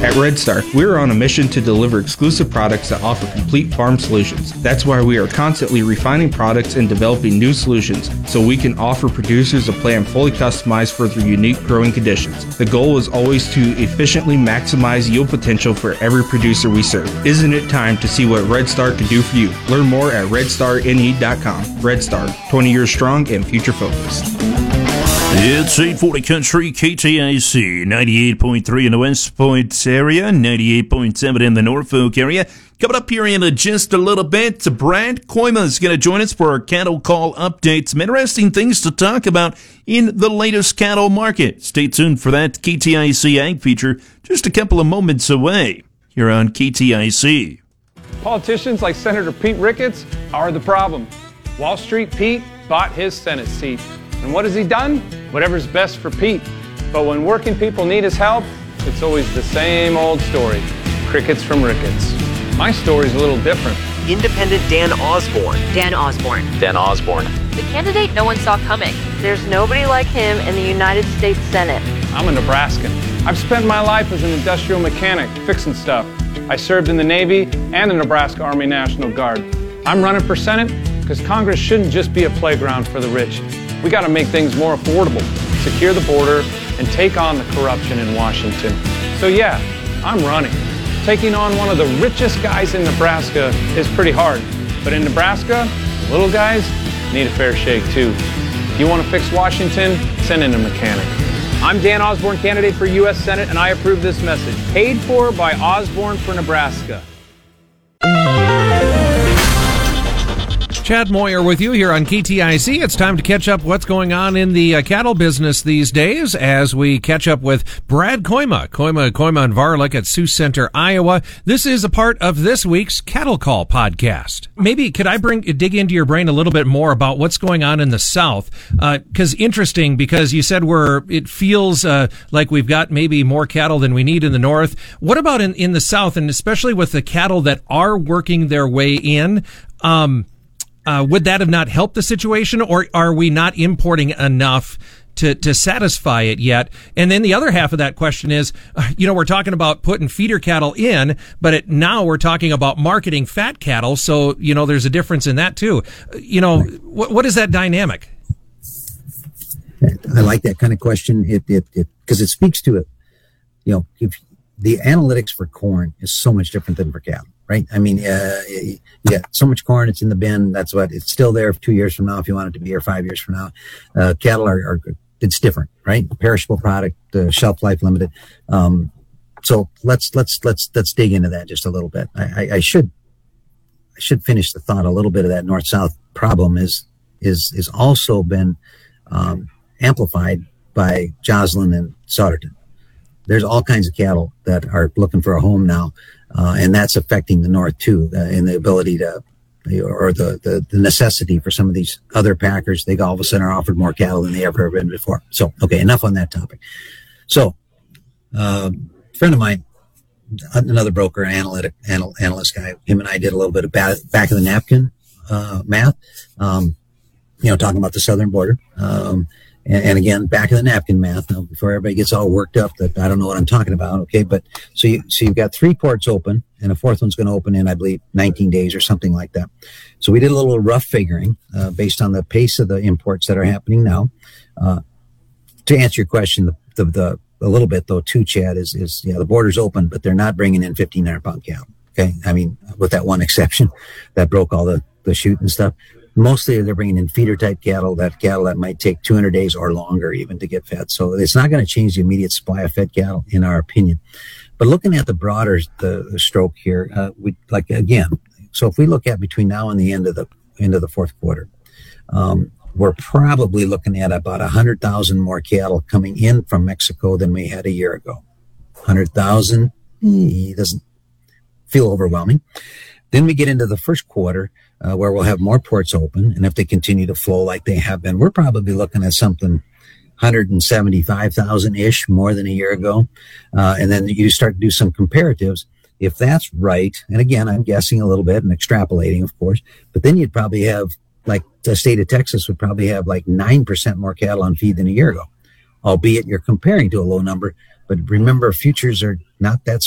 At Red Star, we are on a mission to deliver exclusive products that offer complete farm solutions. That's why we are constantly refining products and developing new solutions so we can offer producers a plan fully customized for their unique growing conditions. The goal is always to efficiently maximize yield potential for every producer we serve. Isn't it time to see what Red Star can do for you? Learn more at redstarne.com. Red Star, 20 years strong and future focused. It's 840 Country, KTIC, 98.3 in the West Point area, 98.7 in the Norfolk area. Coming up here in just a little bit, Brad Koima is going to join us for our cattle call update. Some interesting things to talk about in the latest cattle market. Stay tuned for that KTIC Ag feature just a couple of moments away here on KTIC. Politicians like Senator Pete Ricketts are the problem. Wall Street Pete bought his Senate seat. And what has he done? Whatever's best for Pete. But when working people need his help, it's always the same old story. Crickets from Ricketts. My story's a little different. Independent Dan Osborne. Dan Osborne. Dan Osborne. The candidate no one saw coming. There's nobody like him in the United States Senate. I'm a Nebraskan. I've spent my life as an industrial mechanic, fixing stuff. I served in the Navy and the Nebraska Army National Guard. I'm running for Senate because Congress shouldn't just be a playground for the rich. We got to make things more affordable, secure the border, and take on the corruption in Washington. So yeah, I'm running. Taking on one of the richest guys in Nebraska is pretty hard. But in Nebraska, little guys need a fair shake too. If you want to fix Washington, send in a mechanic. I'm Dan Osborne, candidate for U.S. Senate, and I approve this message. Paid for by Osborne for Nebraska. Chad Moyer with you here on KTIC. It's time to catch up what's going on in the cattle business these days as we catch up with Brad Koima. Koima and Varlick at Sioux Center, Iowa. This is a part of this week's Cattle Call podcast. Maybe could I dig into your brain a little bit more about what's going on in the South? Because you said it feels like we've got maybe more cattle than we need in the North. What about in the South, and especially with the cattle that are working their way in? Would that have not helped the situation, or are we not importing enough to satisfy it yet? And then the other half of that question is, we're talking about putting feeder cattle in, but now we're talking about marketing fat cattle. So, there's a difference in that too. What is that dynamic? I like that kind of question. Because it speaks to it. If the analytics for corn is so much different than for cattle. Right? I mean, you got so much corn, it's in the bin. That's what it's still there 2 years from now if you want it to be, or 5 years from now. Cattle are it's different, right? Perishable product, shelf life limited. So let's dig into that just a little bit. I should finish the thought. A little bit of that north-south problem is also been amplified by Joslyn and Souderton. There's all kinds of cattle that are looking for a home now. And that's affecting the North too, in the ability to, or the necessity for some of these other packers. They all of a sudden are offered more cattle than they ever been before. So, okay, enough on that topic. So, a friend of mine, another broker, analyst guy, him and I did a little bit of back of the napkin, math, talking about the southern border. And again, back of the napkin math. Now, before everybody gets all worked up that I don't know what I'm talking about. Okay. But so you've got 3 ports open, and a 4th one's going to open in, I believe, 19 days or something like that. So we did a little rough figuring, based on the pace of the imports that are happening now. To answer your question, a little bit though too, Chad, is the border's open, but they're not bringing in 1,500 pound cattle. Okay. I mean, with that one exception that broke all the chute and stuff. Mostly they're bringing in feeder type cattle that might take 200 days or longer even to get fed. So it's not going to change the immediate supply of fed cattle, in our opinion. But looking at the broader the stroke here, so if we look at between now and the end of the 4th quarter, we're probably looking at about 100,000 more cattle coming in from Mexico than we had a year ago. 100,000 doesn't feel overwhelming. Then we get into the 1st quarter, where we'll have more ports open. And if they continue to flow like they have been, we're probably looking at something 175,000-ish more than a year ago. And then you start to do some comparatives. If that's right, and again, I'm guessing a little bit and extrapolating, of course, but then you'd probably have, like the state of Texas would probably have like 9% more cattle on feed than a year ago, albeit you're comparing to a low number. But remember, futures are not that